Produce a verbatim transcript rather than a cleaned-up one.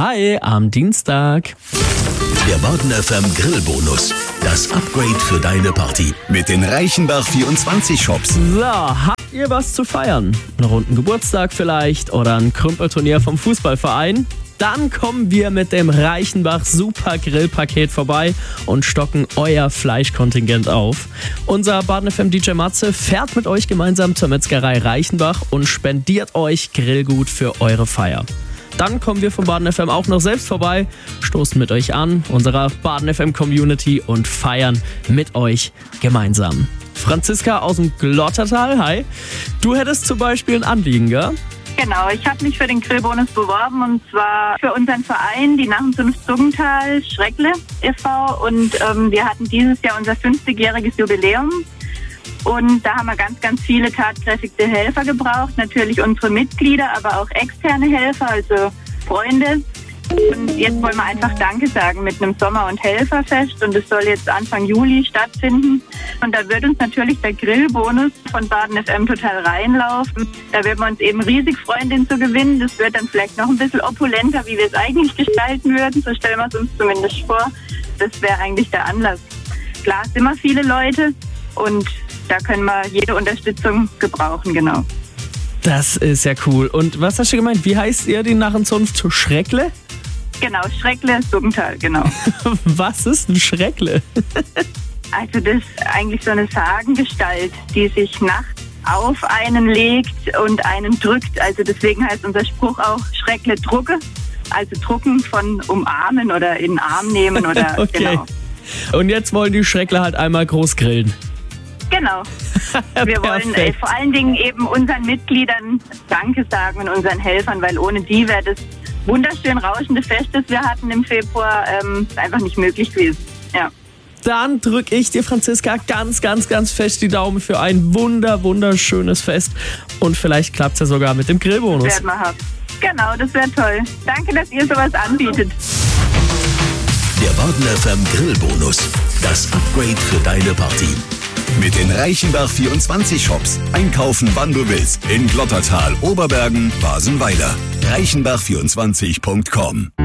Hi, am Dienstag. Der Baden F M Grillbonus. Das Upgrade für deine Party. Mit den Reichenbach vierundzwanzig Shops. So, habt ihr was zu feiern? Einen runden Geburtstag vielleicht oder ein Krümpelturnier vom Fußballverein? Dann kommen wir mit dem Reichenbach Super Grillpaket vorbei und stocken euer Fleischkontingent auf. Unser Baden F M D J Matze fährt mit euch gemeinsam zur Metzgerei Reichenbach und spendiert euch Grillgut für eure Feier. Dann kommen wir vom Baden F M auch noch selbst vorbei, stoßen mit euch an, unserer Baden F M Community und feiern mit euch gemeinsam. Franziska aus dem Glottertal, hi. Du hättest zum Beispiel ein Anliegen, gell? Genau, ich habe mich für den Grillbonus beworben und zwar für unseren Verein, die Narrenzunft Zuggental Schreckle e V und ähm, wir hatten dieses Jahr unser fünfzigjähriges Jubiläum und da haben wir ganz, ganz viele tatkräftige Helfer gebraucht, natürlich unsere Mitglieder, aber auch externe Helfer, also Freunde. Und jetzt wollen wir einfach Danke sagen mit einem Sommer- und Helferfest und es soll jetzt Anfang Juli stattfinden. Und da wird uns natürlich der Grillbonus von Baden F M total reinlaufen. Da werden wir uns eben riesig freuen, den zu gewinnen. Das wird dann vielleicht noch ein bisschen opulenter, wie wir es eigentlich gestalten würden. So stellen wir es uns zumindest vor. Das wäre eigentlich der Anlass. Klar, es sind immer viele Leute und da können wir jede Unterstützung gebrauchen, genau. Das ist ja cool. Und was hast du gemeint? Wie heißt ihr die Narrenzunft Schreckle? Genau, Schreckle, Zuggental, genau. Was ist ein Schreckle? Also das ist eigentlich so eine Sagengestalt, die sich nachts auf einen legt und einen drückt. Also deswegen heißt unser Spruch auch Schreckle drucke. Also drucken von umarmen oder in den Arm nehmen oder okay. Genau. Und jetzt wollen die Schreckle halt einmal groß grillen. Genau. Wir wollen äh, vor allen Dingen eben unseren Mitgliedern Danke sagen und unseren Helfern, weil ohne die wäre das wunderschön rauschende Fest, das wir hatten im Februar, ähm, einfach nicht möglich gewesen. Ja. Dann drücke ich dir, Franziska, ganz, ganz, ganz fest die Daumen für ein wunder, wunderschönes Fest. Und vielleicht klappt es ja sogar mit dem Grillbonus. Das werden wir haben. Genau, das wäre toll. Danke, dass ihr sowas anbietet. Der Baden F M Grillbonus. Das Upgrade für deine Party. Mit den Reichenbach vierundzwanzig Shops. Einkaufen, wann du willst. In Glottertal, Oberbergen, Basenweiler. reichenbach vierundzwanzig punkt com